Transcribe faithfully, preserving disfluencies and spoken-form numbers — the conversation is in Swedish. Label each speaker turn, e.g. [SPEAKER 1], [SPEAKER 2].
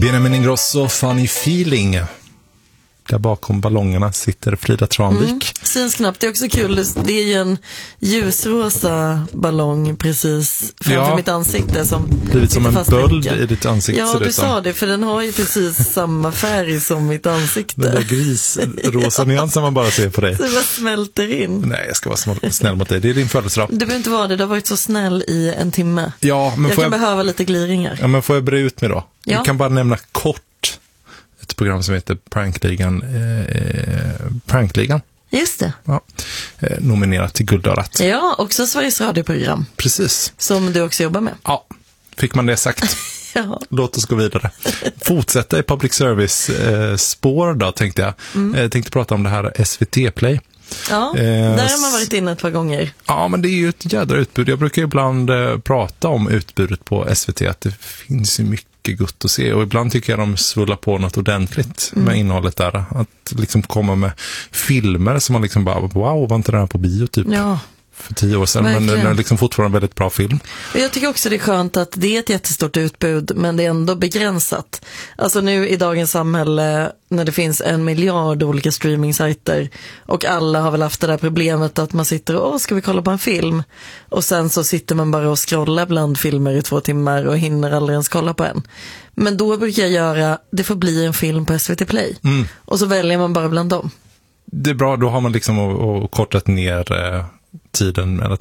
[SPEAKER 1] Benjamin Ingrosso, Funny Feeling. Där bakom ballongerna sitter Frida Tranvik. Mm,
[SPEAKER 2] syns knappt, det är också kul. Det är ju en ljusrosa ballong precis framför ja, mitt ansikte som
[SPEAKER 1] blivit som en böld i ditt ansikte.
[SPEAKER 2] Ja, du sa det, för den har ju precis samma färg som mitt ansikte.
[SPEAKER 1] Den där grisrosa nyansen man bara ser på dig.
[SPEAKER 2] Så det bara smälter in.
[SPEAKER 1] Nej, jag ska vara snäll mot dig. Det är din födelsedag.
[SPEAKER 2] Du behöver inte vara det, du har varit så snäll i en timme.
[SPEAKER 1] Ja, men
[SPEAKER 2] jag
[SPEAKER 1] får
[SPEAKER 2] kan
[SPEAKER 1] jag...
[SPEAKER 2] behöva lite gliringar.
[SPEAKER 1] Ja, men får jag bre ut mig då?
[SPEAKER 2] Ja.
[SPEAKER 1] Jag kan bara nämna kort ett program som heter Prankligan. Eh, Prankligan.
[SPEAKER 2] Just det.
[SPEAKER 1] Ja. Eh, nominerat till Guldörat.
[SPEAKER 2] Ja, också Sveriges radioprogram.
[SPEAKER 1] Precis.
[SPEAKER 2] Som du också jobbar med.
[SPEAKER 1] Ja, fick man det sagt.
[SPEAKER 2] Ja.
[SPEAKER 1] Låt oss gå vidare. Fortsätta i public service eh, spår då, tänkte jag. Mm. Eh, tänkte prata om det här S V T Play.
[SPEAKER 2] Ja, eh, där har man varit inne ett par gånger.
[SPEAKER 1] Ja, men det är ju ett jädra utbud. Jag brukar ibland eh, prata om utbudet på S V T, att det finns ju mycket gott att se, och ibland tycker jag de svullar på något ordentligt mm. med innehållet där. Att liksom komma med filmer som man liksom bara, wow, var inte det här på bio typ? Ja. För tio år sedan, verkligen. Men det är liksom fortfarande en väldigt bra film.
[SPEAKER 2] Jag tycker också det är skönt att det är ett jättestort utbud, men det är ändå begränsat. Alltså nu i dagens samhälle, när det finns en miljard olika streamingsajter och alla har väl haft det där problemet att man sitter och, åh, ska vi kolla på en film? Och sen så sitter man bara och scrollar bland filmer i två timmar och hinner aldrig ens kolla på en. Men då brukar jag göra, det får bli en film på S V T Play. Mm. Och så väljer man bara bland dem.
[SPEAKER 1] Det är bra, då har man liksom och, och kortat ner eh, tiden med att